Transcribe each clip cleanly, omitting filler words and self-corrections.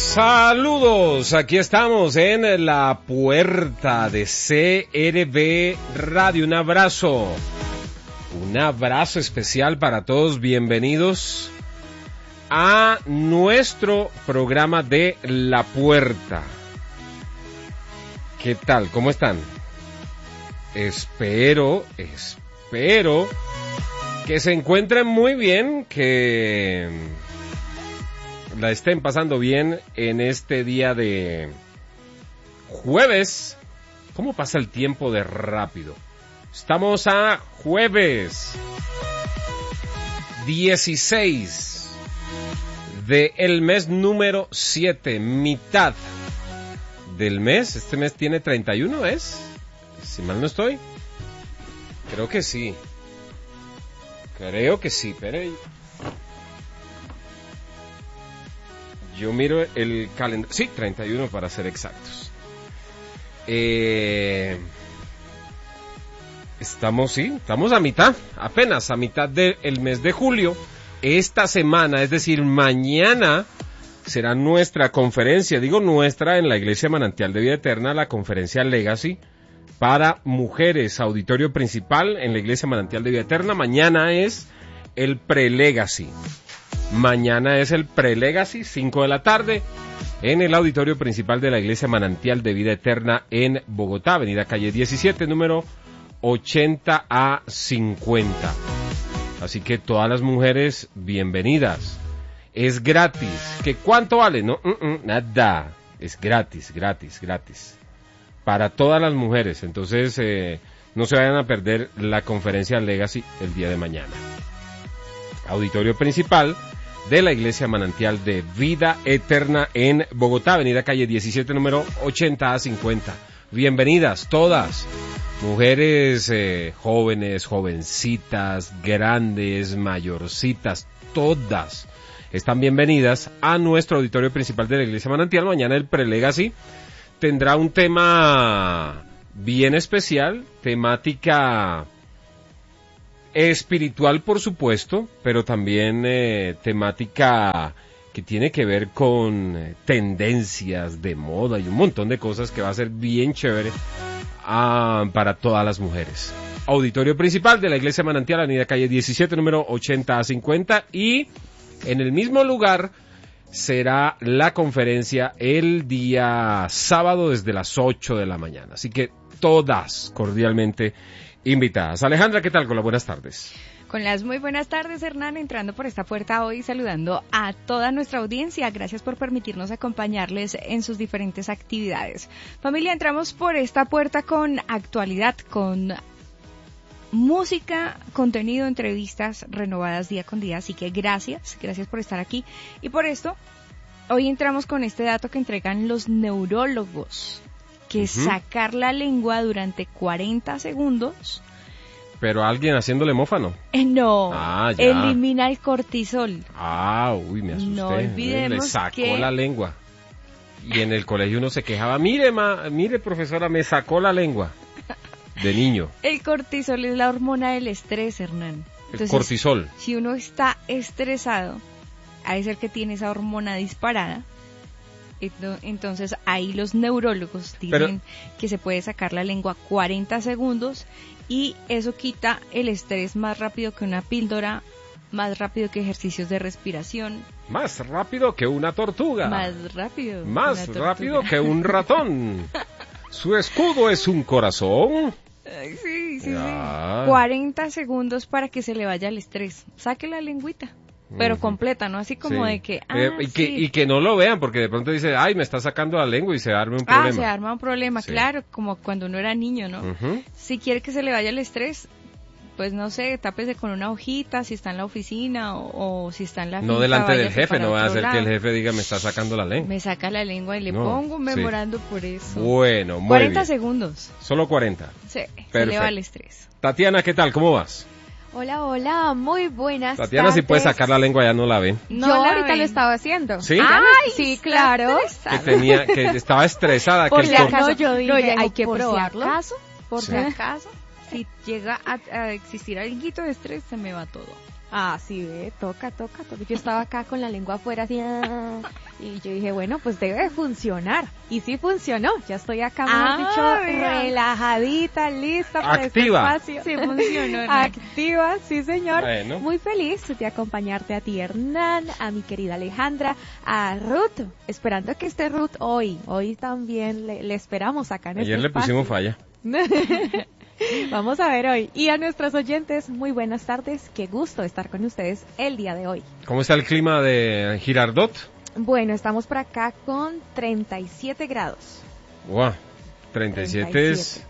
Saludos, aquí estamos en la puerta de CRB Radio. Un abrazo especial para todos. Bienvenidos a nuestro programa de La Puerta. ¿Qué tal? ¿Cómo están? Espero que se encuentren muy bien, que la estén pasando bien en este día de jueves. ¿Cómo pasa el tiempo de rápido? Estamos a jueves 16 del mes número 7, mitad del mes. Este mes tiene 31, ¿es? Si mal no estoy. Creo que sí, pero yo miro el calendario. Sí, 31 para ser exactos. Estamos a mitad, apenas a mitad del mes de julio. Esta semana, es decir, mañana, será nuestra conferencia, digo nuestra, en la Iglesia Manantial de Vida Eterna, la conferencia Legacy para mujeres, auditorio principal en la Iglesia Manantial de Vida Eterna. Mañana es el pre-Legacy. Mañana es el pre-Legacy, 5 de la tarde, en el auditorio principal de la Iglesia Manantial de Vida Eterna en Bogotá, avenida calle 17, número 80 a 50. Así que todas las mujeres, bienvenidas. Es gratis. ¿Qué cuánto vale? No, nada. Es gratis. Para todas las mujeres. Entonces, no se vayan a perder la conferencia Legacy el día de mañana. Auditorio principal de la Iglesia Manantial de Vida Eterna en Bogotá, avenida calle 17, número 80 a 50. Bienvenidas todas, mujeres jóvenes, jovencitas, grandes, mayorcitas, todas están bienvenidas a nuestro auditorio principal de la Iglesia Manantial. Mañana el pre-Legacy tendrá un tema bien especial, temática espiritual, por supuesto, pero también temática que tiene que ver con tendencias de moda y un montón de cosas que va a ser bien chévere para todas las mujeres. Auditorio principal de la Iglesia Manantial, avenida calle 17, número 80 a 50, y en el mismo lugar será la conferencia el día sábado desde las 8 de la mañana. Así que todas cordialmente invitadas. Alejandra, ¿qué tal? Con las buenas tardes. Con las muy buenas tardes, Hernán, entrando por esta puerta hoy, saludando a toda nuestra audiencia. Gracias por permitirnos acompañarles en sus diferentes actividades. Familia, entramos por esta puerta con actualidad, con música, contenido, entrevistas renovadas día con día. Así que gracias por estar aquí. Y por esto, hoy entramos con este dato que entregan los neurólogos, que sacar la lengua durante 40 segundos... ¿Pero alguien haciéndole mófano? No, elimina el cortisol. Me asusté. No olvidemos le sacó la lengua. Y en el colegio uno se quejaba, mire profesora, me sacó la lengua. De niño. El cortisol es la hormona del estrés, Hernán. Entonces, el cortisol. Si uno está estresado, ha de ser que tiene esa hormona disparada. Entonces ahí los neurólogos dicen que se puede sacar la lengua 40 segundos y eso quita el estrés más rápido que una píldora, más rápido que ejercicios de respiración. Más rápido que una tortuga. Más rápido. Más rápido que un ratón. Su escudo es un corazón. Sí. 40 segundos para que se le vaya el estrés. Saque la lengüita. Pero completa, ¿no? Así como de que... y que no lo vean, porque de pronto dice, ay, me está sacando la lengua y se arma un problema. Se arma un problema, claro, como cuando uno era niño, ¿no? Si quiere que se le vaya el estrés, pues no sé, tápese con una hojita, si está en la oficina o si está en la finca. No delante del jefe, no va a hacer que el jefe diga, me está sacando la lengua. Me saca la lengua y le pongo un memorando por eso. Bueno, muy 40 bien. segundos. Solo 40. Sí, se le va el estrés. Tatiana, ¿qué tal? ¿Cómo vas? Hola, muy buenas Tatiana, tardes. si puede sacar la lengua, ya no la ven. No, yo ahorita lo estaba haciendo. ¿Sí? Ay, sí, claro. Que estaba estresada. Por que si acaso, yo dije, hay que probarlo. Por si acaso, si llega a existir alguito de estrés, se me va todo. Ah, sí, ve, toca. Yo estaba acá con la lengua afuera así, y yo dije, bueno, pues debe funcionar. Y sí funcionó. Ya estoy acá, mejor dicho, relajadita, lista para activa. este espacio. Sí funcionó, ¿no? Activa, sí, señor. Bueno. Muy feliz de acompañarte a ti, Hernán, a mi querida Alejandra, a Ruth, esperando que esté Ruth hoy. Hoy también le esperamos acá en Ayer este le pusimos espacio. falla. Vamos a ver hoy. Y a nuestros oyentes, muy buenas tardes. Qué gusto estar con ustedes el día de hoy. ¿Cómo está el clima de Girardot? Bueno, estamos por acá con 37 grados. Wow, 37 es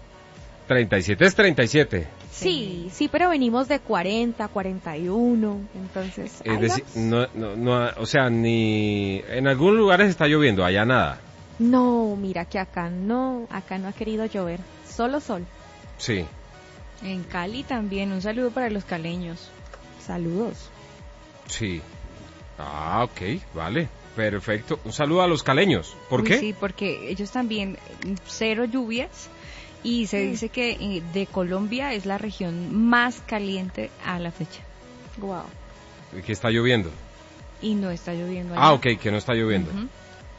37. Sí, pero venimos de 40, 41, entonces... Es decir, no, o sea, ni en algunos lugares está lloviendo, allá nada. No, mira que acá no ha querido llover, solo sol. Sí. En Cali también, un saludo para los caleños. Saludos. Sí. Ah, ok, vale, perfecto. Un saludo a los caleños. ¿Por qué? Sí, porque ellos también, cero lluvias, y se dice que de Colombia es la región más caliente a la fecha. Wow. Que está lloviendo. Y no está lloviendo allá. Ah, ok, que no está lloviendo. Ujú.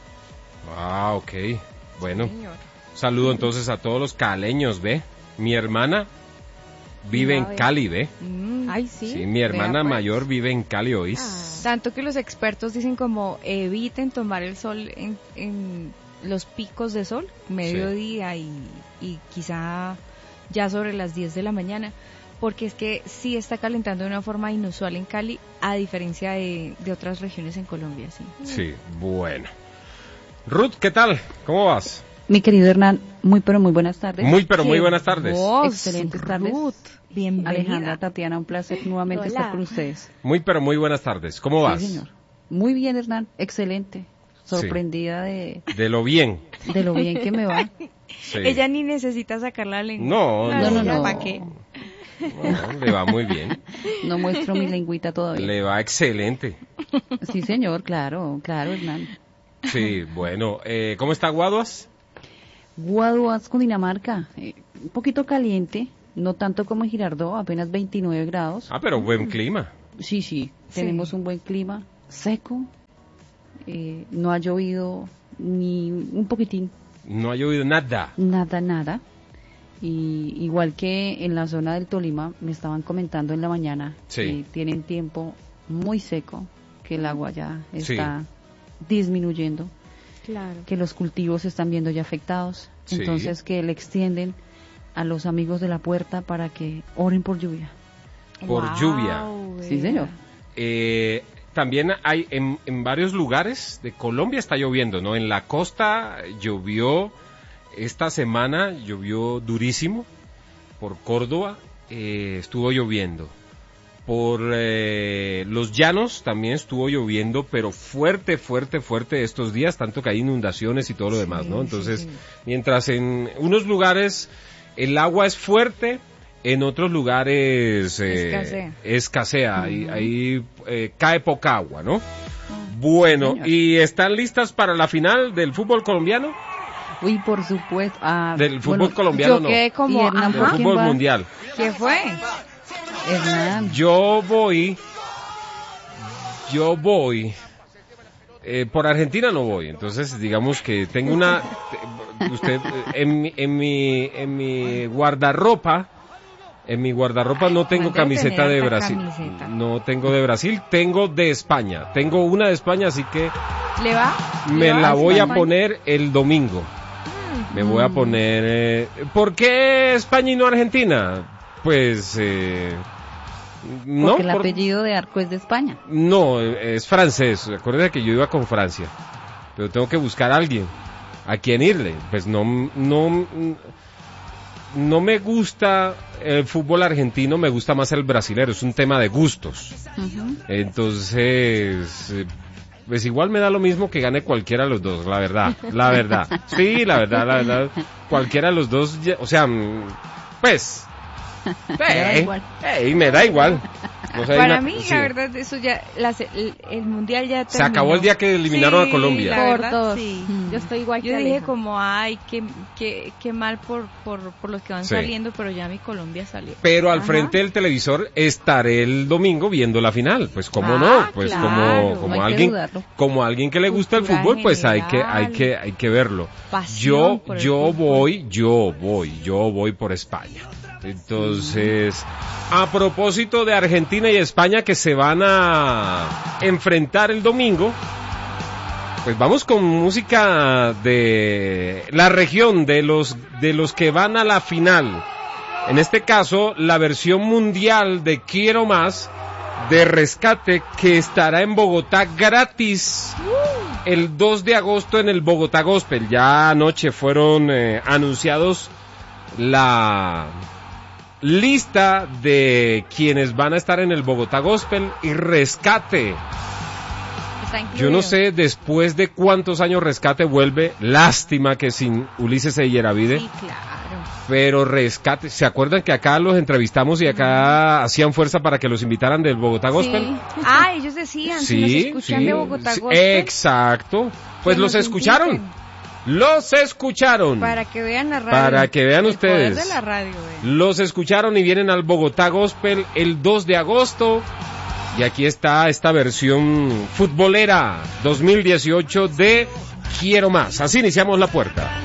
Ah, ok. Bueno, Señor. saludo entonces a todos los caleños, ¿ve? Mi hermana vive en Vea. Cali, ¿ve? Ay, sí. Sí, mi hermana Vea, pues. mayor vive en Cali, ¿oís? Ah. Tanto que los expertos dicen como eviten tomar el sol en los picos de sol, mediodía y quizá ya sobre las 10 de la mañana, porque es que sí está calentando de una forma inusual en Cali, a diferencia de otras regiones en Colombia, sí. Sí, bueno. Ruth, ¿qué tal? ¿Cómo vas? Mi querido Hernán, muy buenas tardes. Muy ¡Qué buenas tardes. voz, Excelentes tardes. Ruth! Bienvenida. Alejandra, Tatiana, un placer nuevamente Hola. estar con ustedes. Muy buenas tardes. ¿Cómo vas? Sí, señor. Muy bien, Hernán, excelente. Sorprendida de De lo bien. lo bien que me va. Sí. Ella ni necesita sacar la lengua. No. ¿Para qué? No, le va muy bien. No muestro mi lengüita todavía. Le va excelente. Sí, señor, claro, Hernán. Sí, bueno. ¿Cómo está Guaduas? Guaduas, Cundinamarca, un poquito caliente, no tanto como en Girardot, apenas 29 grados. Ah, pero buen clima. Sí, tenemos un buen clima, seco, no ha llovido ni un poquitín. No ha llovido nada. Nada. Y igual que en la zona del Tolima, me estaban comentando en la mañana Sí. que tienen tiempo muy seco, que el agua ya está disminuyendo, Claro. que los cultivos se están viendo ya afectados, Sí. entonces que le extienden a los amigos de la puerta para que oren por lluvia. Por Wow, lluvia. Sí, señor. También hay en varios lugares de Colombia está lloviendo, ¿no? En la costa llovió, esta semana llovió durísimo, por Córdoba estuvo lloviendo, por los llanos también estuvo lloviendo, pero fuerte estos días, tanto que hay inundaciones y todo lo demás, ¿no? Entonces, mientras en unos lugares el agua es fuerte, en otros lugares escasea, ahí cae poca agua, ¿no? Bueno, Señor. ¿y están listas para la final del fútbol colombiano? Uy, por supuesto. Del fútbol colombiano, Yo no, quedé como, Y Hernán, del ¿por quién fútbol va? mundial. ¿qué fue? Hernán, Yo voy, por Argentina no voy, entonces digamos que tengo usted, en mi guardarropa no tengo Debe camiseta tener de esta Brasil, camiseta. no tengo de Brasil, tengo de España, tengo una de España, así que ¿Le va? me ¿Le va la a voy a España? poner el domingo. Me voy a poner... ¿Por qué España y no Argentina? Pues... no, porque el apellido de Arco es de España. no, es francés. Acuérdate que yo iba con Francia. Pero tengo que buscar a alguien a quien irle. Pues no me gusta el fútbol argentino, me gusta más el brasilero. Es un tema de gustos. Ujú. Entonces... pues igual me da lo mismo que gane cualquiera de los dos, la verdad. Sí, la verdad. Cualquiera de los dos, o sea, pues, Me da igual. No sé, para mí, la verdad, eso ya, el mundial ya terminó. Se acabó el día que eliminaron a Colombia. La verdad, sí. Yo estoy igual que Yo dije Aleja. como, ay, qué mal por los que van saliendo, pero ya mi Colombia salió. Pero al frente del televisor estaré el domingo viendo la final. Pues cómo no, pues claro, como alguien que le gusta el fútbol, pues hay que verlo. Pasión por el fútbol. Yo voy por España. Entonces, a propósito de Argentina y España que se van a enfrentar el domingo, pues vamos con música de la región, de los que van a la final. En este caso, la versión mundial de Quiero Más, de Rescate, que estará en Bogotá gratis el 2 de agosto en el Bogotá Gospel. Ya anoche fueron anunciados la lista de quienes van a estar en el Bogotá Gospel y Rescate. Yo no sé después de cuántos años Rescate vuelve. Lástima que sin Ulises Eyeravide. Sí, claro. Pero Rescate, ¿se acuerdan que acá los entrevistamos y acá hacían fuerza para que los invitaran del Bogotá Gospel? Sí. Ah, ellos decían, si nos escuchan de Bogotá Gospel. Exacto. Pues los escucharon. Los escucharon. Para que vean la radio. Para que vean el ustedes. Poder de la radio, Los escucharon y vienen al Bogotá Gospel el 2 de agosto. Y aquí está esta versión futbolera 2018 de Quiero Más. Así iniciamos la puerta.